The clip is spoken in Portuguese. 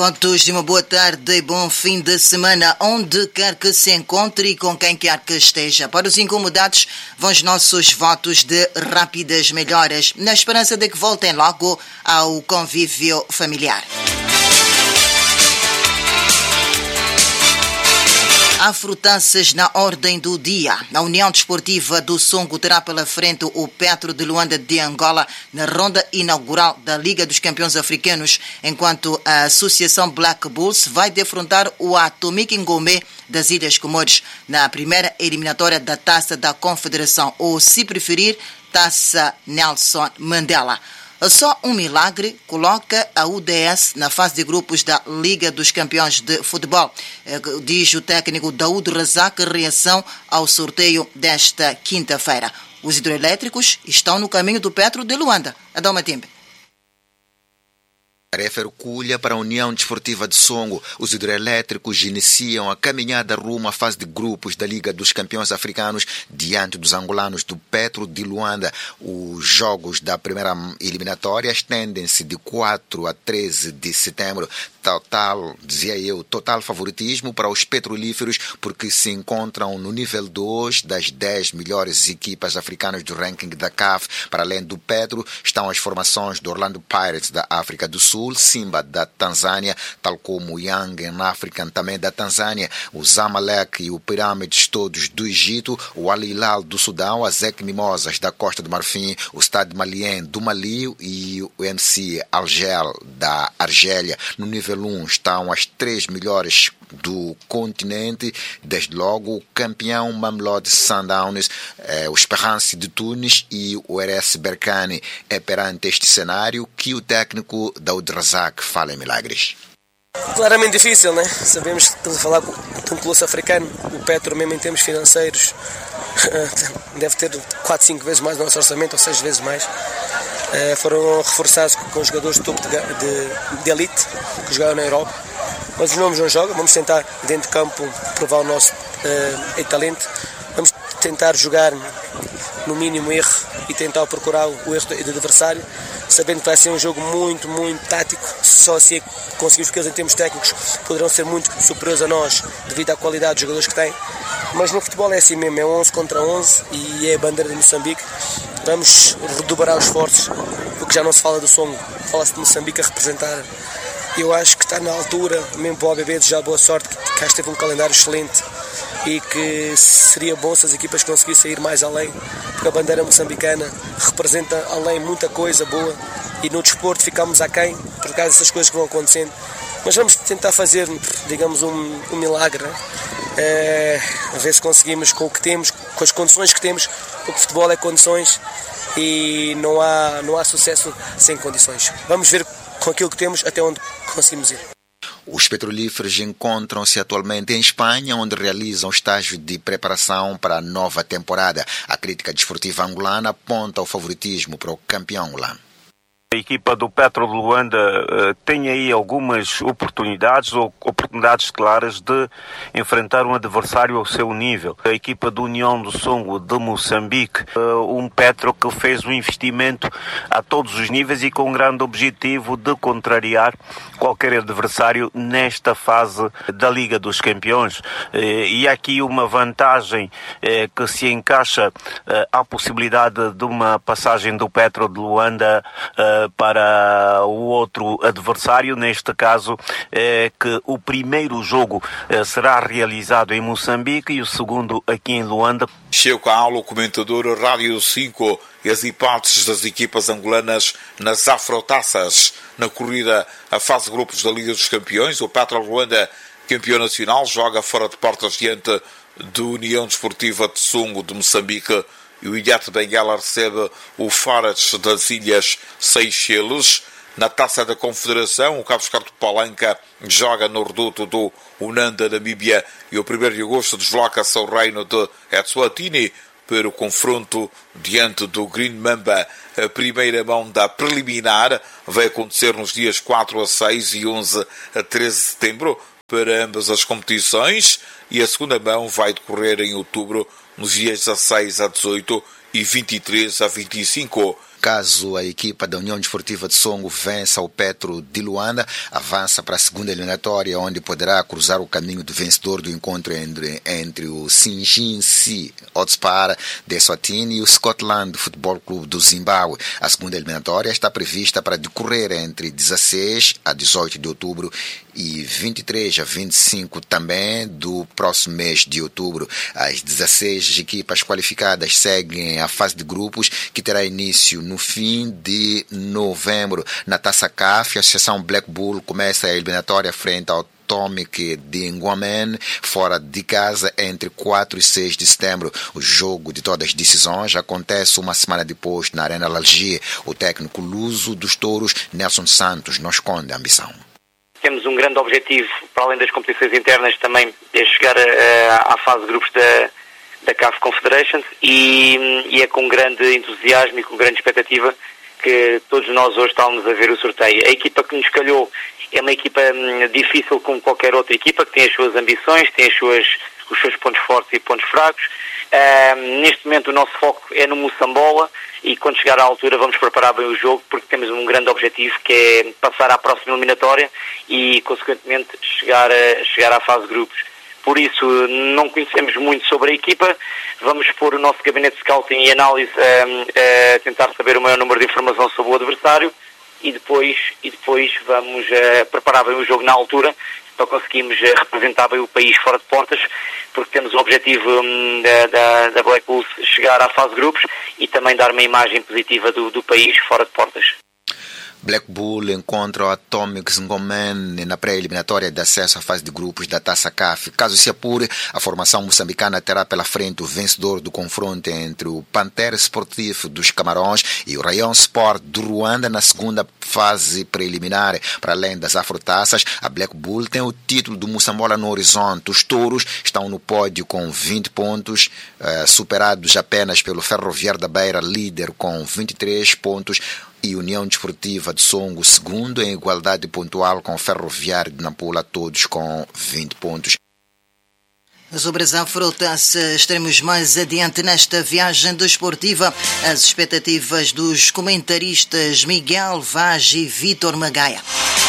Votos de uma boa tarde e bom fim de semana, onde quer que se encontre e com quem quer que esteja. Para os incomodados, vão os nossos votos de rápidas melhoras, na esperança de que voltem logo ao convívio familiar. Há frutanças na ordem do dia. A União Desportiva do Songo terá pela frente o Petro de Luanda de Angola na ronda inaugural da Liga dos Campeões Africanos, enquanto a Associação Black Bulls vai defrontar o Atomic Ngomé das Ilhas Comores na primeira eliminatória da Taça da Confederação, ou, se preferir, Taça Nelson Mandela. Só um milagre coloca a UDS na fase de grupos da Liga dos Campeões de Futebol, diz o técnico Daoud Razak, em reação ao sorteio desta quinta-feira. Os hidroelétricos estão no caminho do Petro de Luanda. Adão Matimbe. Tarefa hercúlea para a União Desportiva de Songo. Os hidroelétricos iniciam a caminhada rumo à fase de grupos da Liga dos Campeões Africanos diante dos angolanos do Petro de Luanda. Os jogos da primeira eliminatória estendem-se de 4 a 13 de setembro. Total favoritismo para os petrolíferos, porque se encontram no nível 2 das 10 melhores equipas africanas do ranking da CAF. Para além do Petro, estão as formações do Orlando Pirates da África do Sul, Simba da Tanzânia, tal como o Young African também da Tanzânia, o Zamalek e o Pirâmides todos do Egito, o Al Hilal do Sudão, as Zec Mimosas da Costa do Marfim, o Stade Malien do Mali e o MC Algel da Argélia. No nível 1 estão as 3 melhores do continente, desde logo o campeão Mamelodi Sundowns, o Esperance de Tunis e o RS Berkane. É perante este cenário que o técnico Daoud Razak fala em milagres. Claramente difícil, né? Sabemos que estamos a falar com um colosso africano. O Petro, mesmo em termos financeiros, deve ter 4, 5 vezes mais o nosso orçamento, ou 6 vezes mais. Foram reforçados com jogadores de topo de elite que jogaram na Europa, mas os nomes não jogam. Vamos tentar dentro de campo provar o nosso talento. Vamos tentar jogar no mínimo erro e tentar procurar o erro do adversário, sabendo que vai ser um jogo muito, muito tático. Só assim é que conseguimos, porque eles em termos técnicos poderão ser muito superiores a nós devido à qualidade dos jogadores que têm. Mas no futebol é assim mesmo, é 11 contra 11 e é a bandeira de Moçambique. Vamos redobrar os esforços, porque já não se fala do Songo, fala-se de Moçambique a representar. Eu acho que está na altura, mesmo para o ABB, desejar boa sorte, que cá teve um calendário excelente e que seria bom se as equipas conseguissem ir mais além, porque a bandeira moçambicana representa além muita coisa boa e no desporto ficamos aquém por causa dessas coisas que vão acontecendo. Mas vamos tentar fazer, digamos, um milagre, né? A ver se conseguimos com o que temos, com as condições que temos, porque o futebol é condições e não há sucesso sem condições. Vamos ver com aquilo que temos até onde conseguimos ir. Os petrolíferos encontram-se atualmente em Espanha, onde realizam o estágio de preparação para a nova temporada. A crítica desportiva angolana aponta o favoritismo para o campeão angolano. A equipa do Petro de Luanda tem aí algumas oportunidades claras de enfrentar um adversário ao seu nível. A equipa da União do Songo de Moçambique, um Petro que fez um investimento a todos os níveis e com um grande objetivo de contrariar qualquer adversário nesta fase da Liga dos Campeões. E há aqui uma vantagem que se encaixa à possibilidade de uma passagem do Petro de Luanda para o outro adversário. Neste caso é que o primeiro jogo será realizado em Moçambique e o segundo aqui em Luanda. Chego com a aula o comentador Rádio 5 e as hipóteses das equipas angolanas nas afrotaças. Na corrida a fase de grupos da Liga dos Campeões, o Petro de Luanda, campeão nacional, joga fora de portas diante da União Desportiva de Songo de Moçambique. E o Ilhete Benguela recebe o Farates das Ilhas Seychelles. Na Taça da Confederação, o Cabo Escarto de Palanca joga no reduto do Unanda, Namíbia, e o 1º de agosto desloca-se ao reino de Eswatini para o confronto diante do Green Mamba. A primeira mão da preliminar vai acontecer nos dias 4 a 6 e 11 a 13 de setembro para ambas as competições, e a segunda mão vai decorrer em outubro, nos dias 16 a 18 e 23 a 25. Caso a equipa da União Desportiva de Songo vença o Petro de Luanda, avança para a segunda eliminatória, onde poderá cruzar o caminho do vencedor do encontro entre o Sinjinsi Hotspur de Eswatini e o Scotland Football Clube do Zimbábue. A segunda eliminatória está prevista para decorrer entre 16 a 18 de outubro e 23 a 25 também do próximo mês de outubro. As 16 equipas qualificadas seguem a fase de grupos, que terá início no fim de novembro. Na Taça CAF, a Associação Black Bull começa a eliminatória frente ao Atomic de Nguamen, fora de casa, entre 4 e 6 de setembro. O jogo de todas as decisões acontece uma semana depois na Arena Lalgia. O técnico luso dos touros, Nelson Santos, não esconde a ambição. Temos um grande objetivo, para além das competições internas, também é chegar à fase de grupos da CAF Confederations e é com grande entusiasmo e com grande expectativa que todos nós hoje estamos a ver o sorteio. A equipa que nos calhou é uma equipa difícil como qualquer outra equipa, que tem as suas ambições, tem os seus pontos fortes e pontos fracos. Neste momento o nosso foco é no Moçambola e quando chegar à altura vamos preparar bem o jogo, porque temos um grande objetivo, que é passar à próxima eliminatória e consequentemente chegar à fase de grupos. Por isso não conhecemos muito sobre a equipa, vamos pôr o nosso gabinete de scouting e análise a tentar saber o maior número de informação sobre o adversário e depois vamos preparar bem o jogo na altura para conseguirmos representar bem o país fora de portas, porque temos o objetivo da Black Bulls chegar à fase de grupos e também dar uma imagem positiva do país fora de portas. Black Bull encontra o Atomic Ngomen na pré-eliminatória de acesso à fase de grupos da Taça CAF. Caso se apure, a formação moçambicana terá pela frente o vencedor do confronto entre o Pantera Sportif dos Camarões e o Rayon Sport do Ruanda na segunda fase preliminar. Para além das afrotaças, a Black Bull tem o título do Moçambola no horizonte. Os touros estão no pódio com 20 pontos, superados apenas pelo Ferroviário da Beira, líder com 23 pontos, e União Desportiva de Songo, segundo em igualdade pontual com o Ferroviário de Nampula, todos com 20 pontos. Sobre as afrotas, estaremos mais adiante nesta viagem desportiva. As expectativas dos comentaristas Miguel Vaz e Vítor Magaia.